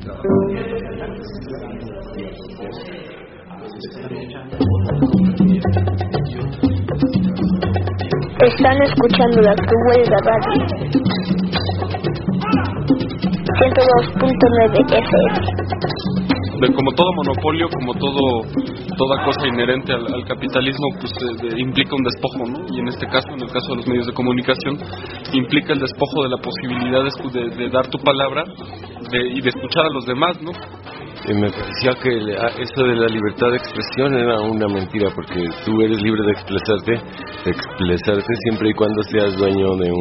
Están escuchando la Cruhuelga Radio 102.9 FM. Como todo monopolio, como toda cosa inherente al capitalismo, pues implica un despojo, ¿no? Y en este caso, en el caso de los medios de comunicación, implica el despojo de la posibilidad de dar tu palabra y de escuchar a los demás, ¿no? Y me parecía que eso de la libertad de expresión era una mentira, porque tú eres libre de expresarte siempre y cuando seas dueño de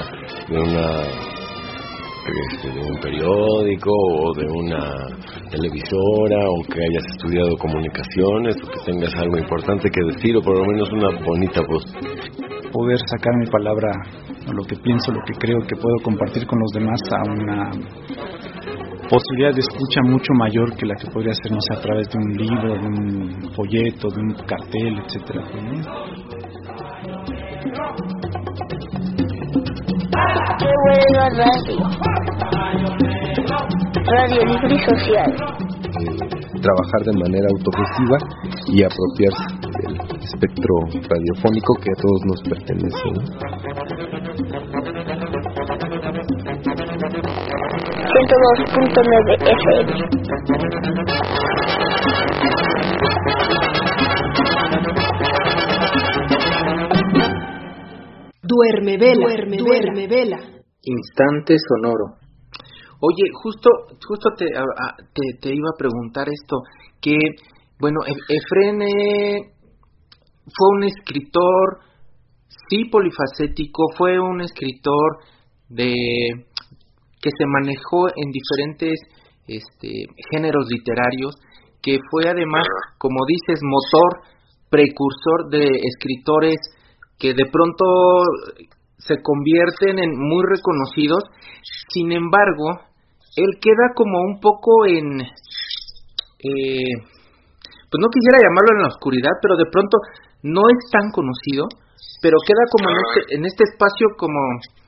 un periódico o de una televisora, o que hayas estudiado comunicaciones, o que tengas algo importante que decir, o por lo menos una bonita voz. Poder sacar mi palabra, o lo que pienso, lo que creo que puedo compartir con los demás, a una posibilidad de escucha mucho mayor que la que podría hacernos a través de un libro, de un folleto, de un cartel, etcétera, ¡Qué buena radio! Radio libre y social. Trabajar de manera autogestiva y apropiarse del espectro radiofónico que a todos nos pertenece, ¿no? 102.9 FM. Duerme vela. Instante sonoro. Oye, justo te iba a preguntar esto, que, bueno, Efrén fue un escritor, sí, polifacético, fue un escritor que se manejó en diferentes géneros literarios, que fue además, como dices, motor, precursor de escritores que de pronto se convierten en muy reconocidos. Sin embargo, él queda como un poco en, pues no quisiera llamarlo en la oscuridad, pero de pronto no es tan conocido, pero queda como en este espacio como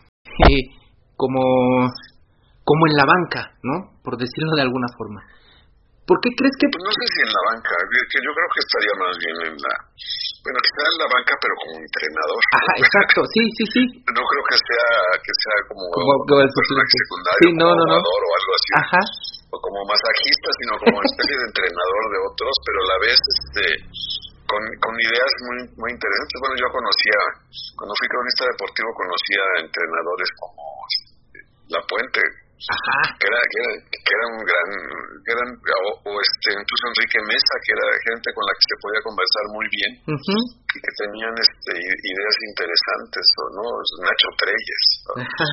en la banca, ¿no? Por decirlo de alguna forma. ¿Por qué crees que...? Pues no sé si en la banca, que yo creo que estaría más bien en la... Bueno, que está en la banca, pero como entrenador. Ajá, exacto, sí. No creo que sea como el personaje secundario, sí, no. jugador o algo así. Ajá. O como masajista, sino como una especie de entrenador de otros, pero a la vez con ideas muy muy interesantes. Bueno, yo cuando fui cronista deportivo, conocía entrenadores como La Puente, ajá, que era un gran, incluso Enrique Mesa, que era gente con la que se podía conversar muy bien, uh-huh, y que tenían ideas interesantes, ¿no? Nacho Treyes, ¿no? Ajá.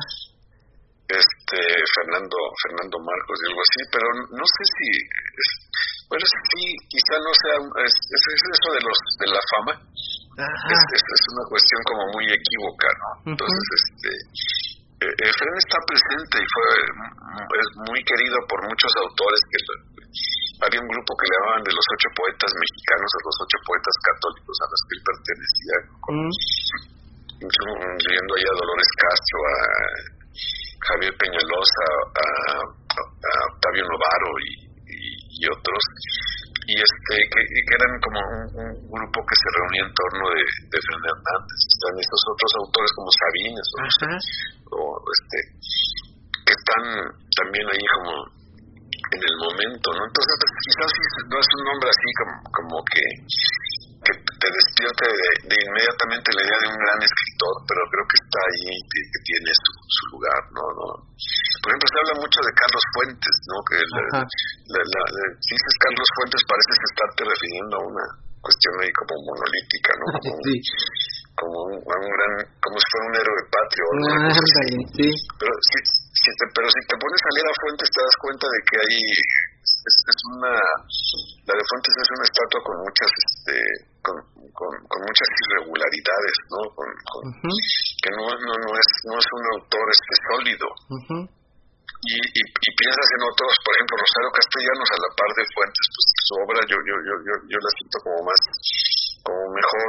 Fernando Marcos y algo así, pero no sé si bueno, sí, quizá no sea es eso de la fama. Es una cuestión como muy equívoca, ¿no? Uh-huh. Entonces Efrén está presente y es muy querido por muchos autores. Había un grupo que le llamaban de los 8 poetas mexicanos, o los 8 poetas católicos a los que él pertenecía, incluyendo ahí a Dolores Castro, a Javier Peñalosa, a Octavio Novaro y otros, y que eran como un grupo que se reunía en torno de Efrén Hernández. Están estos otros autores como Sabines que están también ahí como en el momento, ¿no? Entonces quizás no es un nombre así como que te despierte de inmediatamente la idea de un gran escritor, pero creo que está ahí, que tiene su lugar, ¿no? Por ejemplo, se habla mucho de Carlos Fuentes, ¿no? Que si dices Carlos Fuentes pareces estarte refiriendo a una cuestión ahí como monolítica, ¿no? Como como si fuera un héroe patrio, ¿no? Sí. Pero si te pones a leer a Fuentes, te das cuenta de que ahí la de Fuentes es una estatua con muchas con muchas irregularidades, ¿no? Uh-huh, que no es un autor sólido. Uh-huh. Y piensas en otros, por ejemplo, Rosario Castellanos, a la par de Fuentes, pues su obra yo la siento como mejor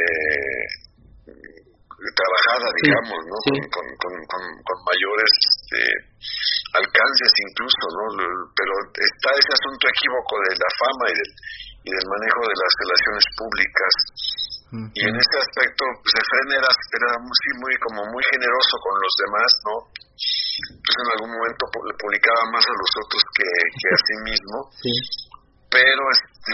trabajada, digamos, ¿no? Sí. Con mayores alcances incluso, ¿no? Pero está ese asunto equívoco de la fama y del manejo de las relaciones públicas. Y en ese aspecto, pues Efrén era muy generoso con los demás, ¿no? Pues en algún momento le publicaba más a los otros que a sí mismo. Sí. Pero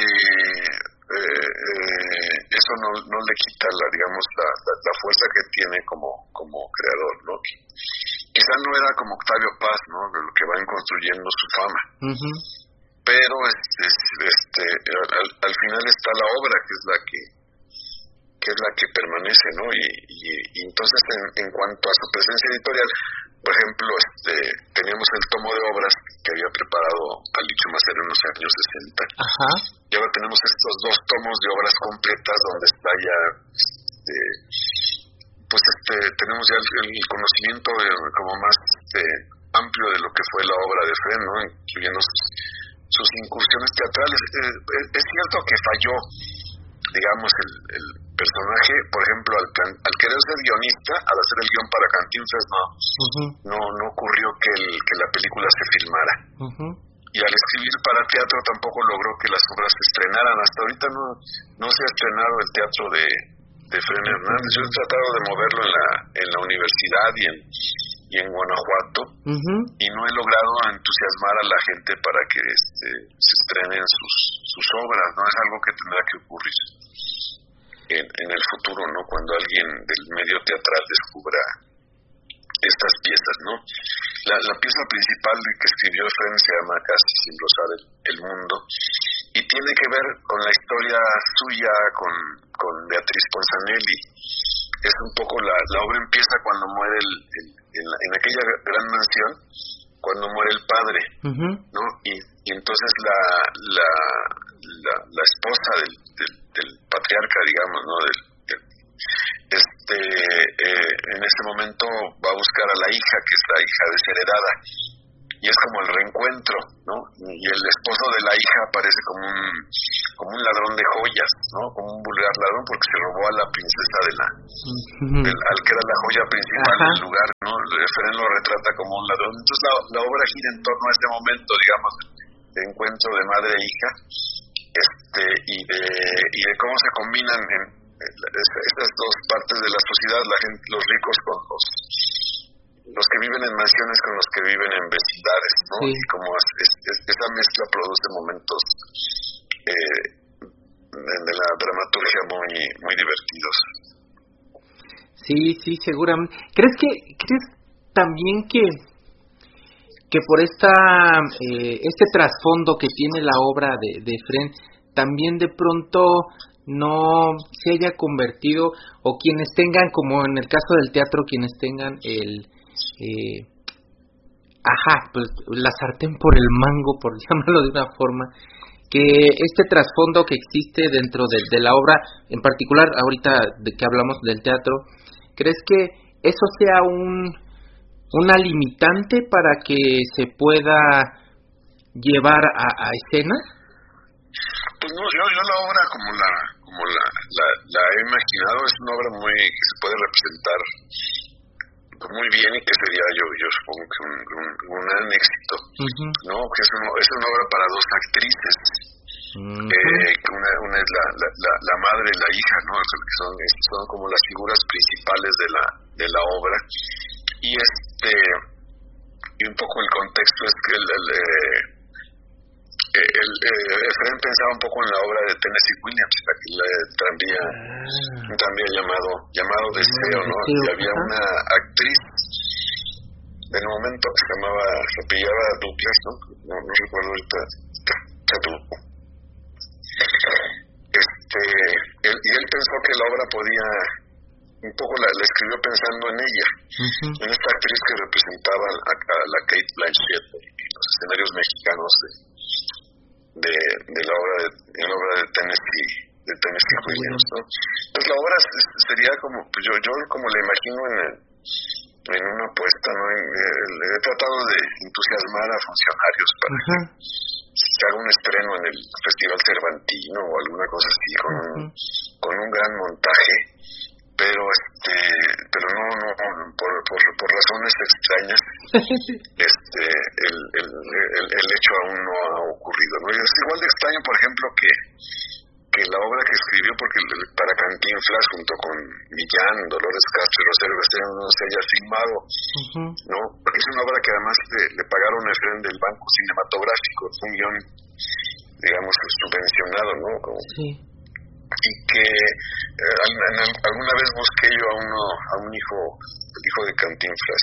eso no le quita la fuerza que tiene como creador, ¿no? Quizá no era como Octavio Paz, ¿no? Lo que van construyendo su fama. Pero al final está la obra, que es la que permanece, ¿no? Y entonces en cuanto a su presencia editorial, por ejemplo, teníamos el tomo de obras que había preparado Alicho Macero en los años 60. Ajá. Y ahora tenemos estos 2 tomos de obras completas donde está ya, tenemos ya el conocimiento como más amplio de lo que fue la obra de Efrén, ¿no? Incluyendo sus incursiones teatrales. Es cierto que falló, digamos, el personaje, por ejemplo, al querer ser guionista, al hacer el guión para Cantinflas, no ocurrió que la película se filmara. Y al escribir para teatro tampoco logró que las obras se estrenaran. Hasta ahorita no se ha estrenado el teatro de Efrén Hernández. Yo he tratado de moverlo en la universidad y en Guanajuato, y no he logrado entusiasmar a la gente para que se estrenen sus obras, ¿no? Es algo que tendrá que ocurrir en el futuro, ¿no? Cuando alguien del medio teatral descubra estas piezas, ¿no? La pieza principal que escribió Efrén se llama Casi sin rozar el mundo, y tiene que ver con la historia suya con Beatriz Ponzanelli. Es un poco la obra empieza cuando muere en aquella gran mansión, cuando muere el padre, ¿no? Y entonces la esposa del patriarca, digamos, ¿no? En ese momento va a buscar a la hija, que es la hija desheredada, y es como el reencuentro, ¿no? Y el esposo de la hija aparece como un ladrón de joyas, ¿no? Como un vulgar ladrón, porque se robó a la princesa al que era la joya principal del lugar, ¿no? Efrén lo retrata como un ladrón. Entonces la obra gira en torno a este momento, digamos, de encuentro de madre e hija, y de cómo se combinan estas 2 partes de la sociedad, la gente, los ricos con los que viven en mansiones con los que viven en vecindades, ¿no? Sí. Y como esa mezcla produce momentos de la dramaturgia muy divertidos. Sí, seguramente. ¿Crees también que por este trasfondo que tiene la obra de Efrén, también de pronto no se haya convertido, o quienes tengan, como en el caso del teatro, quienes tengan pues la sartén por el mango, por llamarlo de una forma, que este trasfondo que existe dentro de la obra, en particular ahorita de que hablamos del teatro, ¿crees que eso sea una limitante para que se pueda llevar a escena? Pues no, yo la obra como la he imaginado es una obra que se puede representar muy bien, y que sería yo supongo que un gran éxito, ¿no? Que es una obra para 2 actrices, que una es la madre y la hija, ¿no? Que son como las figuras principales de la obra, y un poco el contexto es que Efrén pensaba un poco en la obra de Tennessee Williams, un tranvía llamado Deseo, ¿no? Y había una actriz en un momento que se apellidaba Douglas, ¿no? No recuerdo ahorita. Y él pensó que la obra podía, un poco la escribió pensando en ella, en esta actriz que representaba a la Kate Blanchett y los escenarios mexicanos de la obra de Tennessee Williams, ¿no? Entonces la obra sería como, pues yo como la imagino en una apuesta, ¿no? He tratado de entusiasmar a funcionarios para que se haga un estreno en el Festival Cervantino o alguna cosa así, con un gran montaje, pero no por razones extrañas el hecho aún no ha ocurrido, ¿no? Y es igual de extraño, por ejemplo, que la obra que escribió, porque para Cantinflas junto con Millán, Dolores Castro y Rosario Besteiro no se haya filmado, ¿no? Porque es una obra que además le pagaron el tren del Banco Cinematográfico, es un guión, digamos, subvencionado, ¿no? Y que alguna vez busqué yo a un hijo, el hijo de Cantinflas,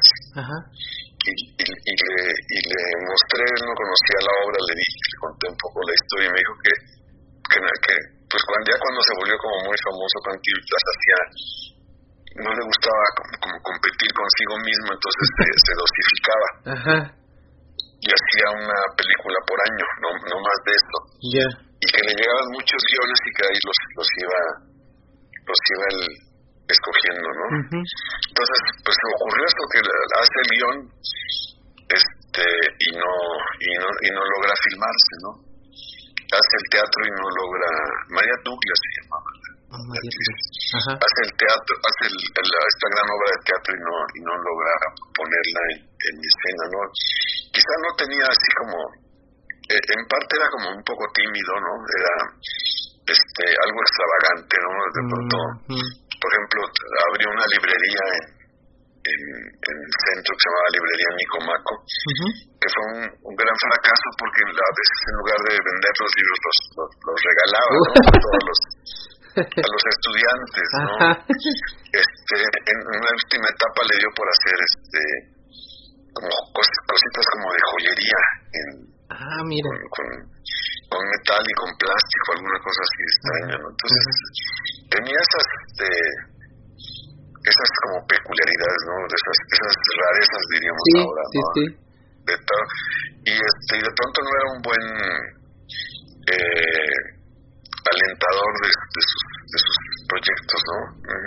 y le mostré, él no conocía la obra, le conté un poco la historia y me dijo que pues cuando se volvió como muy famoso Cantinflas no le gustaba como competir consigo mismo, entonces se dosificaba y hacía una película por año, no más de esto, y que le llegaban muchos guiones y que ahí los iba él escogiendo, ¿no? Entonces pues ocurrió esto, que hace el guión y no logra filmarse, ¿no? Hace el teatro y no logra. María Douglas se llamaba hace el teatro, hace esta gran obra de teatro y no logra ponerla en escena, ¿no? Quizá no tenía así como, en parte era como un poco tímido, ¿no? Era algo extravagante, ¿no? De pronto, por ejemplo, abrió una librería en el centro que se llamaba Librería Nicomaco, que fue un gran fracaso porque a veces en lugar de vender los libros los regalaba, ¿no? a los estudiantes, ¿no? En una última etapa le dio por hacer como cositas como de joyería con metal y con plástico, alguna cosa así extraña, ¿no? Entonces tenía esas como peculiaridades, ¿no? Esas rarezas, diríamos ahora, ¿no? Y de pronto no era un buen alentador de sus proyectos, ¿no?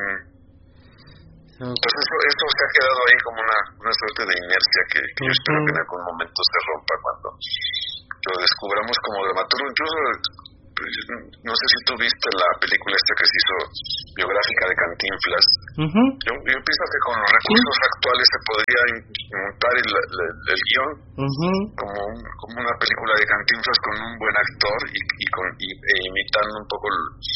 Entonces eso se ha quedado ahí como una suerte de inercia que yo espero que en algún momento se rompa cuando lo descubramos como dramaturgo. Incluso no sé si tú viste la película esta que se hizo biográfica de Cantinflas. Yo pienso que con los recursos actuales se podría montar el guión como una película de Cantinflas con un buen actor e imitando un poco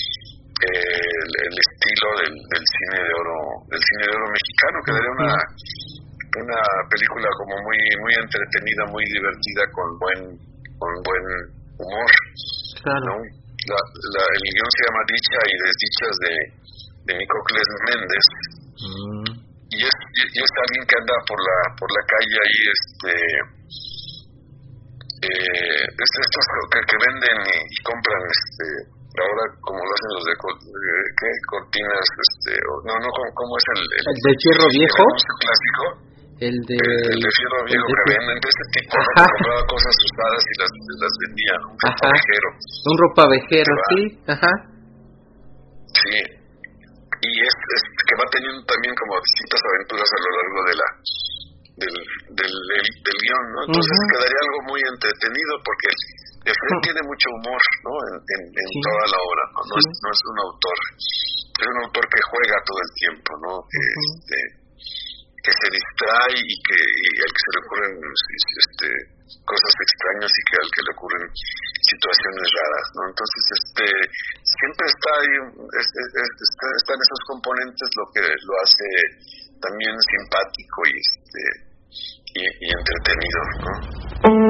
el estilo del cine de oro mexicano, que daría una película como muy entretenida, muy divertida, con buen humor, ¿no? El guión se llama Dicha y Desdichas de Nicocles Méndez, y es alguien que anda por la calle ahí, estos que venden y compran ahora, como lo hacen los de cortinas, ¿cómo es el de Fierro Viejo? El clásico. El de Fierro Viejo, que venden de ese tipo, que compraba cosas usadas y las vendían, un ropavejero. Un ropavejero, sí. Sí, y es que va teniendo también como distintas aventuras a lo largo del guión, ¿no? Entonces quedaría algo muy entretenido porque Efren tiene mucho humor, ¿no? En toda la obra, ¿no? No es un autor, es un autor que juega todo el tiempo, ¿no? Que se distrae y al que se le ocurren cosas extrañas y al que le ocurren situaciones raras, ¿no? Entonces siempre está ahí, están esos componentes, lo que lo hace también simpático y entretenido, ¿no?